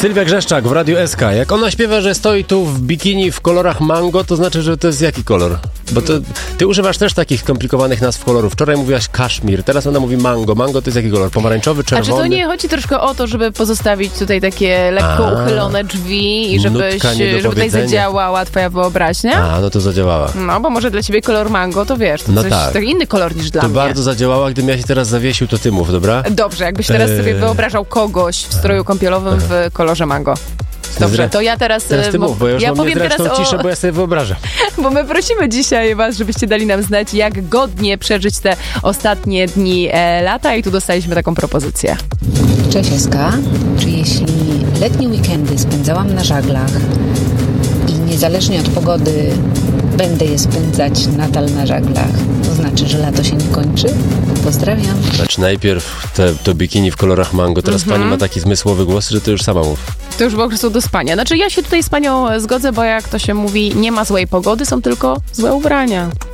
Sylwia Grzeszczak w Radiu SK. Jak ona śpiewa, że stoi tu w bikini w kolorach mango, to znaczy, że to jest jaki kolor? Bo to, ty używasz też takich skomplikowanych nazw kolorów. Wczoraj mówiłaś kaszmir, teraz ona mówi mango. Mango to jest jaki kolor? Pomarańczowy, czerwony? A czy to nie chodzi troszkę o to, żeby pozostawić tutaj takie lekko uchylone drzwi i żeby tutaj zadziałała twoja wyobraźnia? A, no to zadziałała. No, bo może dla ciebie kolor mango, to wiesz, to no coś, tak. to inny kolor niż dla mnie. mnie. To bardzo zadziałała, gdybym ja się teraz zawiesił, to ty mów, dobra? Dobrze, jakbyś teraz sobie wyobrażał kogoś w stroju kąpielowym w kolorze mango. Dobrze, to ja teraz ty mów, bo ja powiem teraz ciszę, bo ja sobie wyobrażam. Bo my prosimy dzisiaj was, żebyście dali nam znać, jak godnie przeżyć te ostatnie dni lata i tu dostaliśmy taką propozycję. Cześć SK, czy jeśli letnie weekendy spędzałam na żaglach i niezależnie od pogody będę je spędzać nadal na żaglach, to znaczy, że lato się nie kończy? Pozdrawiam. Znaczy najpierw to bikini w kolorach mango, teraz pani ma taki zmysłowy głos, że to już sama mów. To już po prostu do spania. Znaczy ja się tutaj z panią zgodzę, bo jak to się mówi, nie ma złej pogody, są tylko złe ubrania.